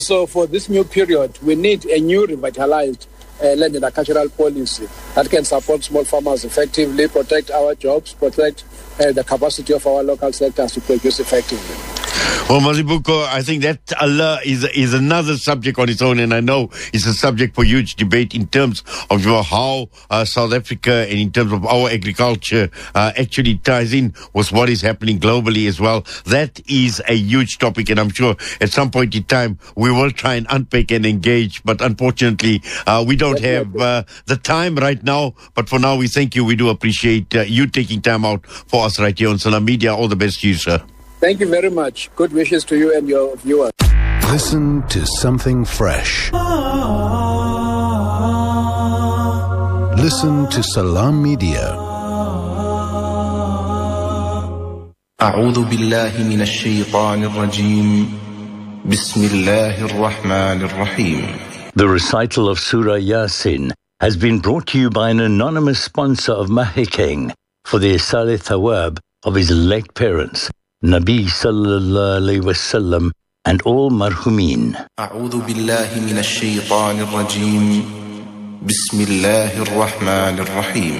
So for this new period, we need a new revitalized land and agricultural policy that can support small farmers effectively, protect our jobs, protect the capacity of our local sectors to produce effectively. Well, Mazibuko, I think that Allah is another subject on its own, and I know it's a subject for huge debate in terms of how South Africa and in terms of our agriculture actually ties in with what is happening globally as well. That is a huge topic, and I'm sure at some point in time we will try and unpick and engage, but unfortunately we don't have the time right now. But for now, we thank you. We do appreciate you taking time out for us right here on Salam Media. All the best to you, sir. Thank you very much. Good wishes to you and your viewers. Listen to something fresh. Listen to Salam Media. أعوذ بالله من الشيطان الرجيم بسم الله الرحمن الرحيم. The recital of Surah Yasin has been brought to you by an anonymous sponsor of Mahikeng for the Isale Thawab of his late parents, Nabi Sallallahu Alaihi Wasallam, and all marhumin. أعوذ بالله من الشيطان الرجيم بسم الله الرحمن الرحيم.